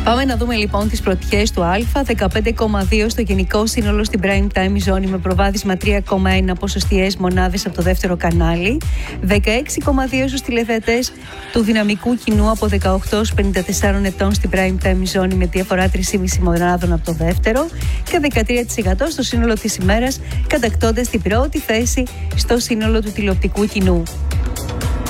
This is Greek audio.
Πάμε να δούμε λοιπόν τις πρωτιές του Α. 15,2 στο γενικό σύνολο στην prime time ζώνη με προβάδισμα 3,1 ποσοστιαίες μονάδες από το δεύτερο κανάλι. 16,2 στους τηλεθεατές του δυναμικού κοινού από 18 έως 54 ετών στην prime time ζώνη με διαφορά 3,5 μονάδων από το δεύτερο. Και 13% στο σύνολο της ημέρας, κατακτώντας την πρώτη θέση στο σύνολο του τηλεοπτικού κοινού.